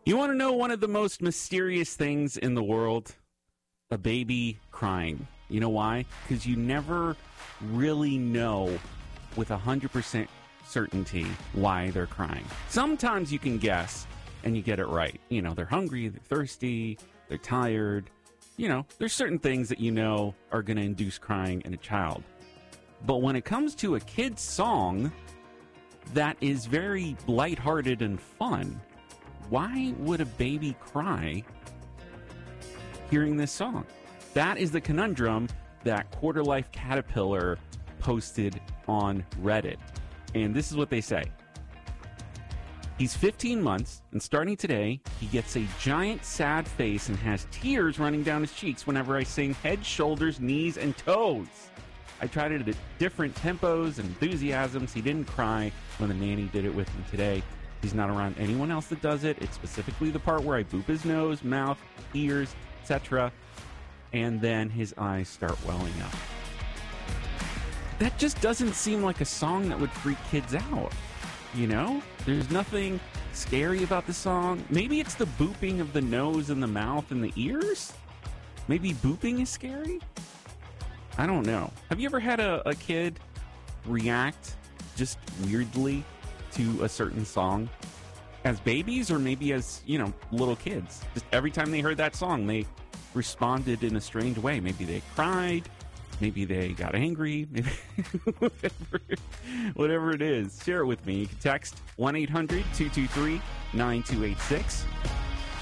You want to know one of the most mysterious things in the world? A baby crying. You know why? Because you never really know with 100% certainty why they're crying. Sometimes you can guess and you get it right. You know, they're hungry, they're thirsty, they're tired. You know, there's certain things that you know are going to induce crying in a child. But when it comes to a kid's song that is very lighthearted and fun, why would a baby cry hearing this song? That is the conundrum that Quarter Life Caterpillar posted on Reddit. And this is what they say. He's 15 months, and starting today, he gets a giant sad face and has tears running down his cheeks whenever I sing head, shoulders, knees, and toes. I tried it at different tempos and enthusiasms. He didn't cry when the nanny did it with him today. He's not around anyone else that does it. It's specifically the part where I boop his nose, mouth, ears, etc. And then his eyes start welling up. That just doesn't seem like a song that would freak kids out. You know? There's nothing scary about the song. Maybe it's the booping of the nose and the mouth and the ears? Maybe booping is scary? I don't know. Have you ever had a kid react just weirdly to a certain song? As babies or maybe as, you know, little kids? Just every time they heard that song, they responded in a strange way. Maybe they cried. Maybe they got angry. Maybe whatever it is. Share it with me. You can text 1-800-223-9286.